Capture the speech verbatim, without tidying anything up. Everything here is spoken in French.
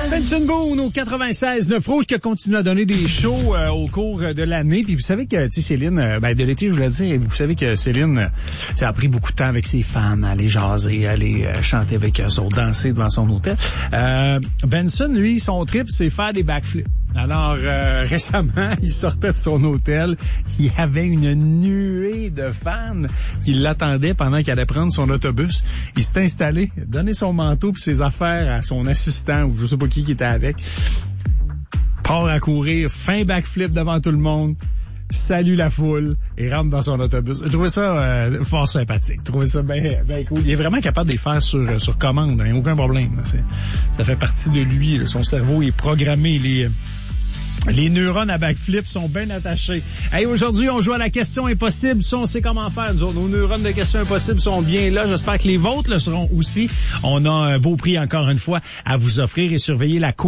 Benson Boone au quatre-vingt-seize neuf Rouge qui a continué à donner des shows euh, au cours de l'année. Puis vous savez que, tu sais, Céline, euh, ben de l'été, je voulais dire, vous savez que Céline, euh, ça a pris beaucoup de temps avec ses fans, à aller jaser, à aller euh, chanter avec eux autres, danser devant son hôtel. Euh, Benson, lui, son trip, c'est faire des backflips. Alors, euh, récemment, il sortait de son hôtel. Il y avait une nuée de fans qui l'attendaient pendant qu'il allait prendre son autobus. Il s'est installé, donné son manteau puis ses affaires à son assistant ou je sais pas qui qui était avec. Part à courir, fin backflip devant tout le monde, salue la foule et rentre dans son autobus. Je trouvais ça euh, fort sympathique. Je trouvais ça bien ben cool. Il est vraiment capable de les faire sur, sur commande, hein, aucun problème. C'est, ça fait partie de lui. Là. Son cerveau est programmé. Les, les neurones à backflip sont bien attachés. Hey, aujourd'hui, on joue à la question impossible. Ça, on sait comment faire. Nous, nos neurones de question impossible sont bien là. J'espère que les vôtres le seront aussi. On a un beau prix, encore une fois, à vous offrir et surveiller la cour.